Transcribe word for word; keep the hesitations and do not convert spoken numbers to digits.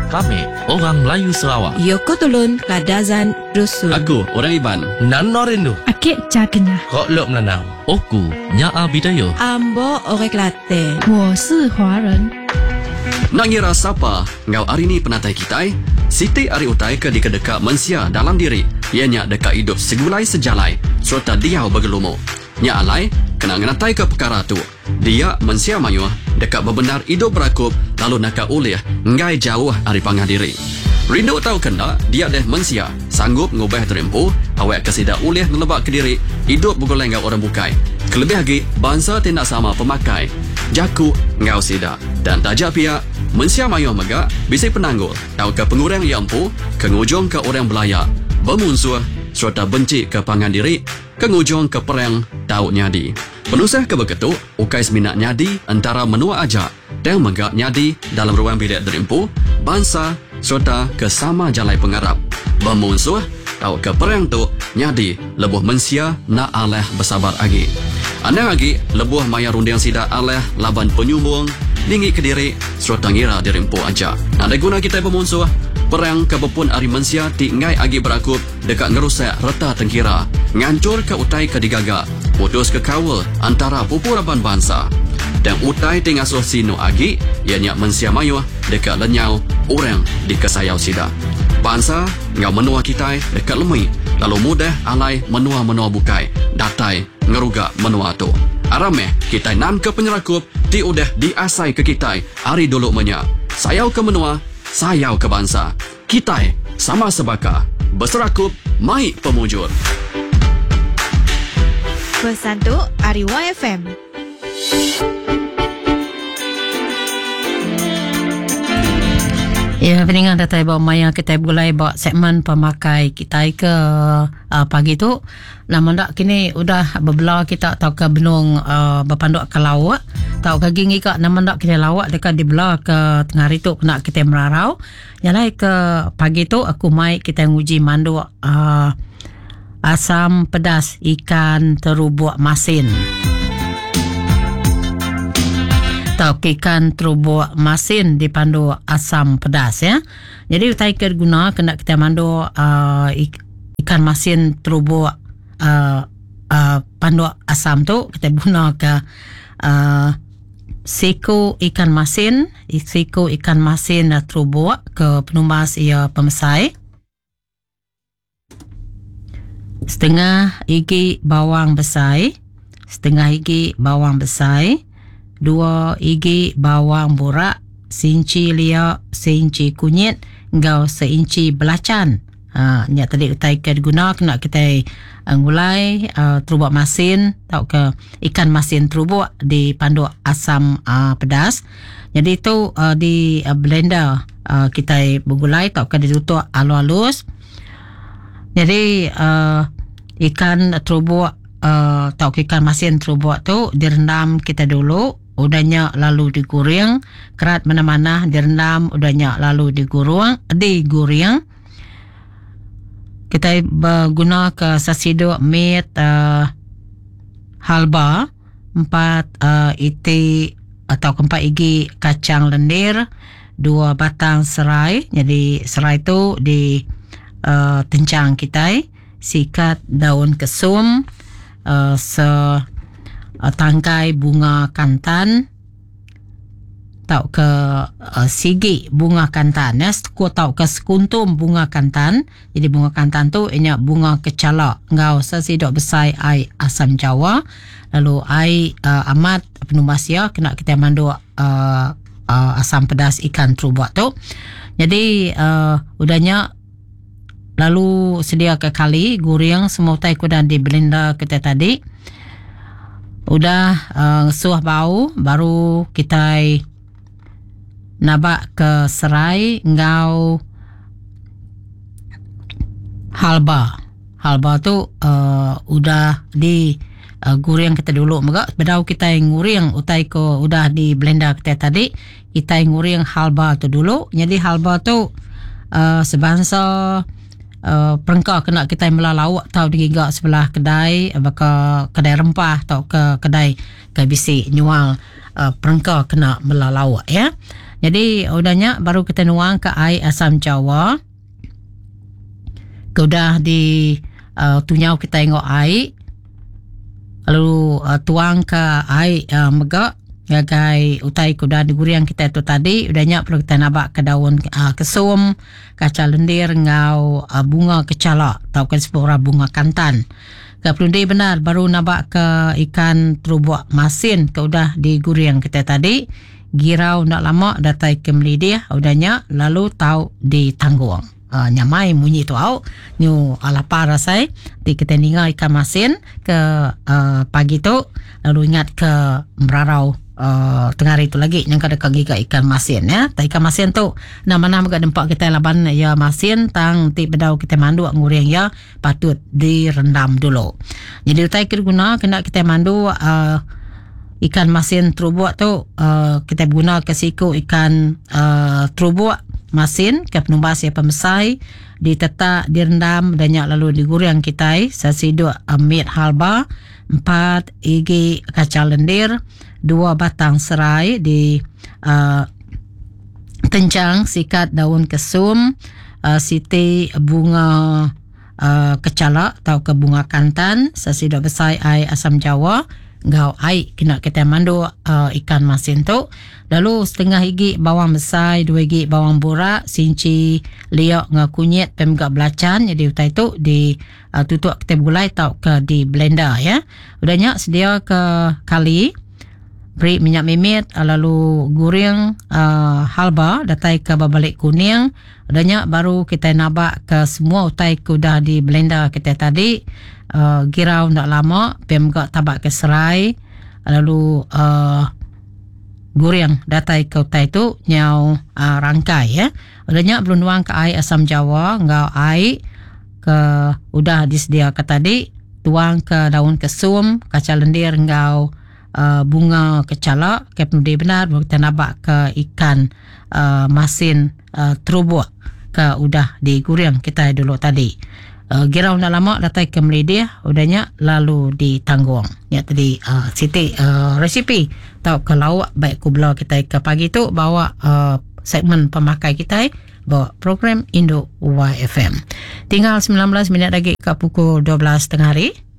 Kami orang Melayu Sarawak. Yoko Tolon Kadazan Dusun. Aku orang Iban. Nano Rindu. Akik Cakenya. Kok Lok Melanau. Oku Nyaa Bidayo. Ambo Orek Latte. 我是华人。 Nak ngira siapa ngau hari ni penatai kitai? Siti ari utai ke di kedeka mensia dalam diri. Ianya dekat hidup segulai sejalai serta diau bergelumo. Nya alai kena ngenatai ke perkara tu. Dia mensia mayu dekat bebenar hidup berakup lalu nak ulih ngai jauh ari pangah diri. Rindu tahu kena dia deh mensia sanggup ngubah terempu awak kesida ulih ngelebak ke diri hidup bergolai ngau orang bukai. Kelebih lagi bangsa tidak sama pemakai. Jaku ngau sida dan tajak pihak mensia mayu megak bisa penanggul tahu ke pengurang yang empu ke ngujung ke orang belaya bermusuh serta benci ke pangan diri ke ngujung ke perang tahu nyadi. Penusah ke begitu ukai seminat nyadi antara menua aja dan megak nyadi dalam ruang bilik derimpu bangsa serta ke sama jalai pengarap bermusuh tahu ke perang tu nyadi lebuh mensia nak aleh bersabar lagi. Anda lagi lebuh maya runding sida aleh laban penyumbung lingi ke diri serta ngira dirimpu aja. Ada guna kita bermusuh perang ke bepun ari mensia ti ngai agi berakup dekat ngerusak reta tengkira ngancur ke utai ke digaga putus ke kawal antara pupuraban bangsa dan utai ti ngasuh sino agi ianya mensia mayu dekat lenyau orang di kesayau sida. Bangsa ngau menua kita dekat lemui lalu mudah alai menua-menua bukai datai ngeruga menua tu. Arameh kita nan ke penyerakup ti udah diasai ke kita hari dulu menya. Sayau ke menua, sayau ke bangsa. Kita sama sebaka berserakup mai pemujur. Pesan tu Ari Y F M. Ya, peningan datai bawa maya kita mulai bawa segmen pemakai kita ke uh, pagi tu. Namun dak kini udah berbela kita tahu ke benung uh, berpanduk ke lawak. Tahu ke gingi kak namun dak kini lawak dekat di belah ke tengah hari tu nak kita merarau. Yang ke pagi tu aku mai kita nguji mandu uh, asam pedas ikan terubuk masin. Atau ikan terubuk masin dipandu asam pedas ya. Jadi utai ke guna kena kita mandu uh, ikan masin terubuk uh, uh, pandu asam tu kita guna ke uh, seko ikan masin, seko ikan masin uh, terubuk ke penumbas ia pemesai. Setengah igi bawang besar, setengah igi bawang besar. Dua igi bawang borak, seinci liak, seinci kunyit, ngau seinci belacan. Ha, ni tadi utai ke guna kena kita uh, ngulai uh, terubuk masin, tahu ke ikan masin terubuk di pandu asam uh, pedas. Jadi itu uh, di uh, blender uh, kita bergulai, tahu ke ditutup halus-halus. Jadi uh, ikan terubuk uh, tahu ke ikan masin terubuk tu direndam kita dulu. Udahnya lalu digoreng, kerat mana-mana direndam, udahnya lalu digoreng, digoreng. Kita berguna ke sasido meat uh, halba, empat uh, iti atau empat igi kacang lendir, dua batang serai. Jadi serai tu di uh, tencang kita, sikat daun kesum, uh, se Uh, tangkai bunga kantan, tahu ke uh, sigi bunga kantan ya, aku tahu ke sekuntum bunga kantan. Jadi bunga kantan tu ini bunga kecala ngau sesidok besar ai asam Jawa, lalu ai uh, amat penumbas ya kena kita mandu uh, uh, asam pedas ikan terubuk tu. Jadi uh, udahnya lalu sedia ke kali goreng semua utai kudan di blender kita tadi. Udah uh, suah bau baru kita nabak ke serai ngau halba. Halba tu uh, udah di uh, goreng kita dulu megak bedau kita ngureng utai ko udah di blender kita tadi kita ngureng halba tu dulu. Jadi halba tu uh, sebangsa Uh, perengkau kena kita melalawak tahu digigak sebelah kedai baka kedai rempah atau ke kedai ke bisi nyual uh, perengkau kena melalawak ya. Jadi udahnya baru kita nuang ke air asam jawa. Udah di uh, tunyau kita tengok air. Lalu uh, tuang ke air uh, megak. Gagai utai kuda di guriang kita itu tadi. Udahnya perlu kita nabak ke daun uh, kesum, kaca lendir, ngau uh, bunga kecala. Atau kan sepura bunga kantan. Ke pelundi benar baru nabak ke ikan terubuk masin. Ke udah di guriang kita tadi. Girau nak lama datai ke melidih. Udahnya lalu tahu di tanggung. Uh, nyamai munyi tu au nyu alapa rasai di kita ningal ikan masin ke uh, pagi tu lalu ingat ke merarau uh, tengah hari tu lagi yang kada kagi ke ikan masin ya. Ta ikan masin tu nama-nama gak dempak kita laban ya masin tang ti bedau kita mandu nguriang ya patut direndam dulu. Jadi utai kita guna kena kita mandu uh, ikan masin terubuk tu uh, kita guna ke siku ikan uh, terubuk masin ke penumbas ya pemesai ditetak direndam danyak lalu diguriang kita sesiduk amit halba empat igi kacang lendir dua batang serai di uh, tencang sikat daun kesum uh, siti bunga uh, kecala atau ke bunga kantan sesiduk besar air asam jawa ngau air kena kita mandu uh, ikan masin tu. Lalu setengah igi bawang besar, dua igi bawang borak, sinci liok ngau kunyit pemgak belacan. Jadi utai tu di uh, tutup kita gulai tau ke di blender ya. Udahnya sedia ke kali beri minyak mimit uh, lalu guring uh, halba datai ke babalik kuning. Udahnya baru kita nabak ke semua utai ke udah di blender kita tadi. Uh, girau nak lama pemgak tabak ke serai lalu uh, guriang datai ke utai tu nyau uh, rangkai ya. Udahnya belum nuang ke air asam jawa ngau air ke udah disedia ke tadi tuang ke daun kesum kaca lendir ngau uh, bunga kecala ke penundi benar baru kita nabak ke ikan uh, masin uh, terubuk ke udah di guriang kita dulu tadi. Uh, girau nak lama datai ke melidih udahnya lalu ditanggung ya tadi uh, Siti uh, resipi tau ke lawak baik kubla kita ke pagi tu bawa uh, segmen pemakai kita bawa program Indo Y F M tinggal sembilan belas minit lagi ke pukul dua belas tengah hari.